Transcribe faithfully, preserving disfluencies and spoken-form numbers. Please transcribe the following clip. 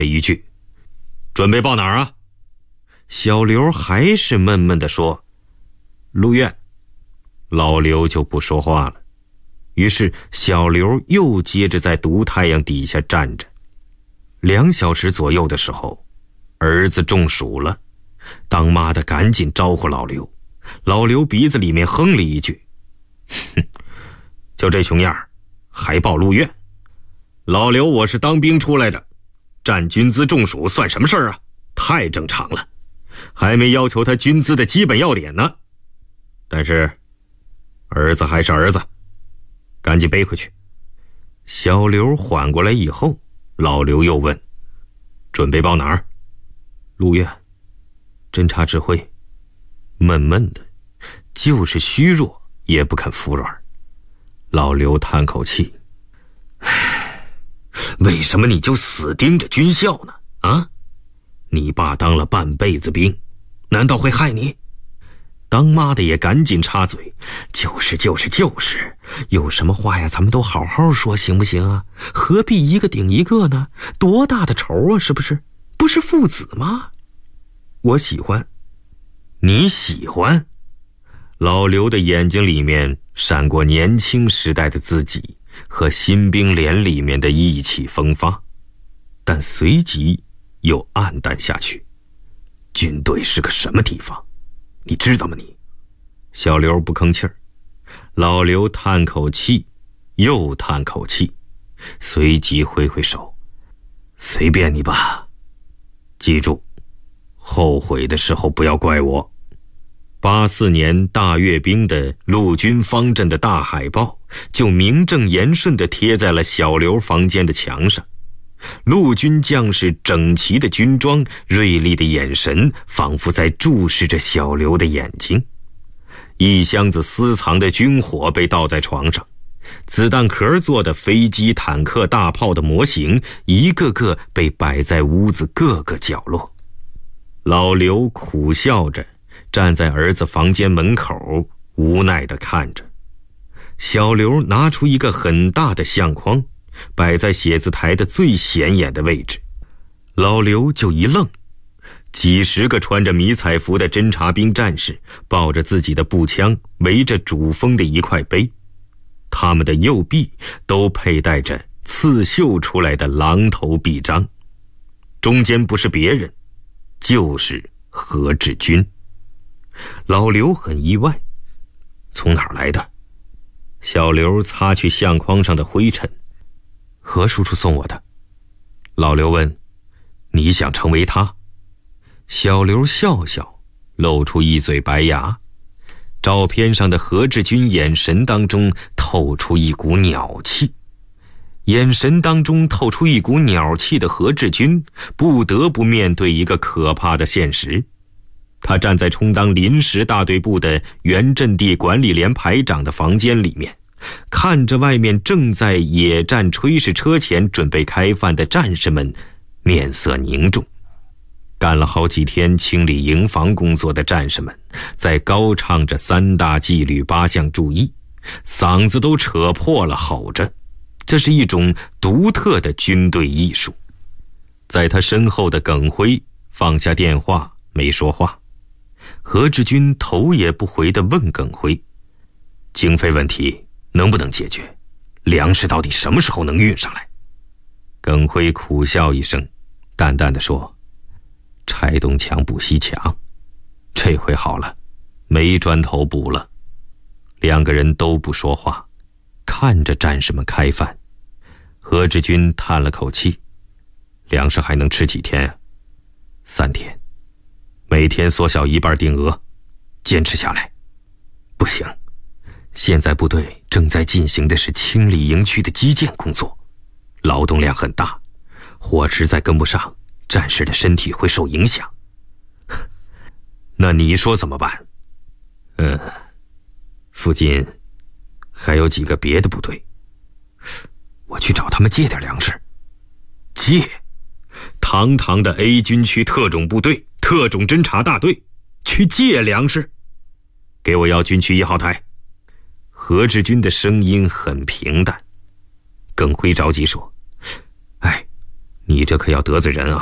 一句：“准备报哪儿啊？”小刘还是闷闷地说：“陆院。”老刘就不说话了。于是小刘又接着在毒太阳底下站着。两小时左右的时候，儿子中暑了，当妈的赶紧招呼老刘。老刘鼻子里面哼了一句：“哼，就这熊样还报陆院？老刘，我是当兵出来的，站军姿中暑算什么事儿啊？太正常了，还没要求他军姿的基本要点呢。但是儿子还是儿子，赶紧背回去。”小刘缓过来以后，老刘又问：“准备报哪儿？”“陆院，侦察指挥。”闷闷的，就是虚弱也不肯服软。老刘叹口气：“唉，为什么你就死盯着军校呢？啊，你爸当了半辈子兵，难道会害你？”当妈的也赶紧插嘴：“就是就是就是，有什么话呀咱们都好好说行不行啊？何必一个顶一个呢？多大的仇啊，是不是？不是父子吗？”“我喜欢。”“你喜欢？”老刘的眼睛里面闪过年轻时代的自己和新兵连里面的意气风发，但随即又黯淡下去。“军队是个什么地方？你知道吗你？”小刘不吭气儿。老刘叹口气，又叹口气，随即挥挥手：“随便你吧，记住，后悔的时候不要怪我。”八四年大阅兵的陆军方阵的大海报就名正言顺地贴在了小刘房间的墙上。陆军将士整齐的军装，锐利的眼神，仿佛在注视着小刘的眼睛。一箱子私藏的军火被倒在床上，子弹壳做的飞机、坦克、大炮的模型一个个被摆在屋子各个角落。老刘苦笑着站在儿子房间门口，无奈地看着。小刘拿出一个很大的相框，摆在写字台的最显眼的位置。老刘就一愣，几十个穿着迷彩服的侦察兵战士抱着自己的步枪，围着主峰的一块碑，他们的右臂都佩戴着刺绣出来的狼头臂章，中间不是别人，就是何志军。老刘很意外：“从哪儿来的？”小刘擦去相框上的灰尘：“何叔叔送我的。”老刘问：“你想成为他？”小刘笑笑，露出一嘴白牙。照片上的何志军眼神当中透出一股鸟气，眼神当中透出一股鸟气的何志军不得不面对一个可怕的现实。他站在充当临时大队部的原阵地管理连排长的房间里面，看着外面正在野战炊事车前准备开饭的战士们，面色凝重。干了好几天清理营房工作的战士们在高唱着三大纪律八项注意，嗓子都扯破了吼着，这是一种独特的军队艺术。在他身后的耿辉放下电话没说话。何志军头也不回地问耿辉：“经费问题能不能解决？粮食到底什么时候能运上来？”耿辉苦笑一声，淡淡地说：“拆东墙补西墙，这回好了，没砖头补了。”两个人都不说话，看着战士们开饭。何志军叹了口气：“粮食还能吃几天啊？”“三天，每天缩小一半定额，坚持下来。”“不行，现在部队正在进行的是清理营区的基建工作，劳动量很大，伙食再跟不上，战士的身体会受影响。”“那你说怎么办？”“嗯，附近还有几个别的部队，我去找他们借点粮食。”“借？堂堂的 A 军区特种部队、特种侦察大队去借粮食？给我要军区一号台。”何志军的声音很平淡。耿辉着急说：“哎， 你这可要得罪人啊！